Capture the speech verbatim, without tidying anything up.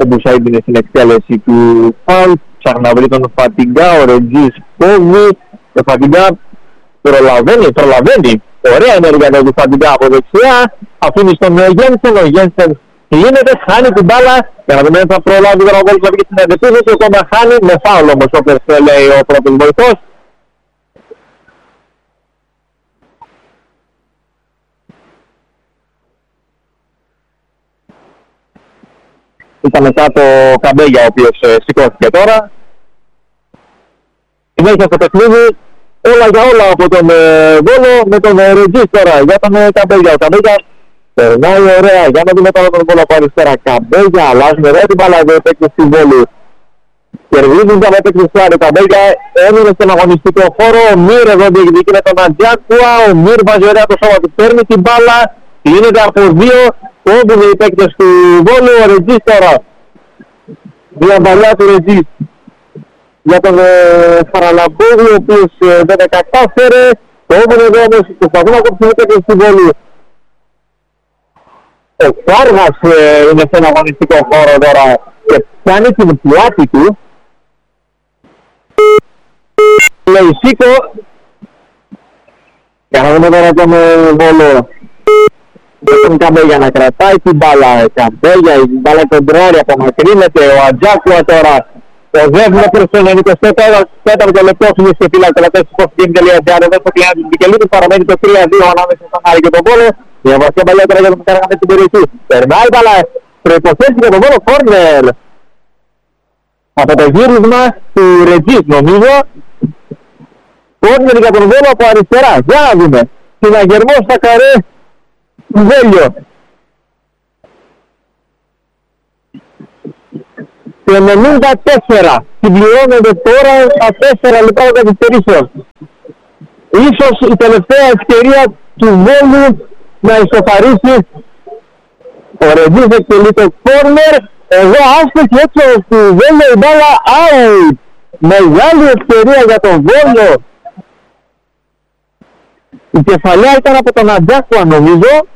ο Μπουσαΐντ είναι στην εκτέλεση του φάουλ. Ψάχνει να βρει τον Φατιγκά, ο Ρετζής κόβει. Ο Φατιγκά προλαβαίνει, προλαβαίνει. Ωραία ενέργεια του Φατιγκά από δεξιά. Αφήνει στον Γένσεν, ο Γένσεν κλείνεται, χάνει την μπάλα. Για να δούμε αν θα προλάβει ο Γραβόλης να βγει στην αντεπίθεση. Ακόμα χάνει με φάουλ όμως, όπως λέει ο πρώτος βοηθός. Ήταν μετά το Καμπέγια ο οποίος ε, σηκώθηκε τώρα. Συνέχεια στο παιχνίδι, όλα για όλα από τον ε, Βόλο με τον ε, Ρετζής τώρα για τον ε, Καμπέγια. Ο Καμπέγια περνάει ωραία, για να δούμε τώρα τον Βόλο από αριστερά. Καμπέγια, αλλάζουν ωραία την μπάλα εδώ επέκτηση του Βόλου. Κερδίζουν τα επέκτηση του Άρη. Καμπέγια έμεινε στον αγωνιστικό χώρο. Ο Μύρ εδώ διεκδικεί με τον Αντζάκουα. Ο Μύρ βάζει ωραία το σώμα του, παίρνει την μπάλα. Κλείνεται από δύο. Κόβουν οι παίκτες του Βόλου. Ο Ρετζής τώρα. Μια μπαλιά του Ρετζής για τον ε, Χαραλαμπόδη, ο οποίος ε, δεν τα κατάφερε. Κόβουν εδώ όμως, προσπαθούν να κόψουν οι παίκτες του Βόλου. Ο Κάργας ε, είναι σε ένα αγωνιστικό χώρο τώρα και πιάνει την πλάτη του. Λέει σήκω. Για να δούμε τώρα τον ε, Βόλο. Τον Καμπέγια να κρατάει την μπάλα. Καμπέγια, η μπάλα κοντράρει, απομακρύνεται. Ο Αντζάκουα τώρα. Το δεύτερο προς το ενενήντα τέταρτο λεπτό είναι στη φύλλα του τελευταίου sportsgame.gr. Εδώ στο κλειάνει την Μικελίδη, παραμένει το τρία δύο ανάμεσα στον Άρη και τον Βόλο. Μια βαθιά μπαλιά τώρα για τον Μικαραγανέ στην περιοχή. Περνάει μπάλα, προϋποθέσει για τον Βόλο, κόρνερ. Από το γύρισμα του Ρετζής νομίζω. Κόρνερ για τον Βόλο από αριστερά. Για να δούμε. Συναγερμός στα καρέ του Βέλιο. Το ενενήντα τέσσερα συμπληρώνονται τώρα τα τέσσερα λεπτά των καθυστερήσεων. Ίσως η τελευταία ευκαιρία του Βόλου να ισοφαρίσει. Ο Ρετζής εκτελεί το κόρνερ. Εδώ άστοχη έξω του Βόλου η μπάλα out. Μεγάλη ευκαιρία για τον Βόλο. Η κεφαλιά ήταν από τον Αντζάκουα νομίζω.